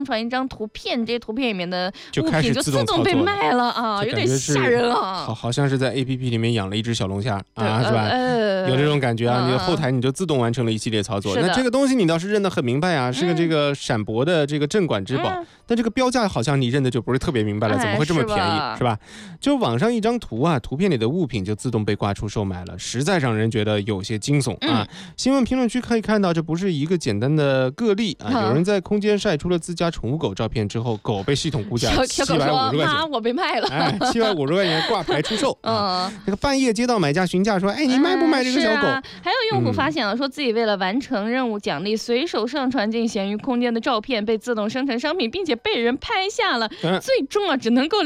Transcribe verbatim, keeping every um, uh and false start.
传一张图片，这些图片里面的就物品就自动被卖了啊，有点吓人啊！ 好，好像是在 A P P 里面养了一只小龙虾啊，是吧？ 呃、 有这种感觉啊！你的后台你就自动完成了一系列操作。那这个东西你倒是认得很明白啊，是个这个闪博的这个镇馆之宝，嗯、但这个标价好像你认的就不是特别明白了，怎么会这么便宜，哎、是, 是吧？就网上一张图啊，图片里的物品就自动被挂出售卖了，实在让人觉得有些惊悚啊！嗯、新闻评论区可以看到，这不是一个简单的个例啊，嗯、有人在空间晒出了自家宠物狗照片之后，狗被系统估价七百五十块钱， 妈，我被卖了， 哎，七百五十块钱挂牌出售。嗯，这个半夜接到买家询价说，哎，你卖不卖这个小狗？ 啊、还有用户发现了，说自己为了完成任务奖励，随手上传进闲鱼空间的照片被自动生成商品，并且被人拍下了，嗯、最终啊，只能够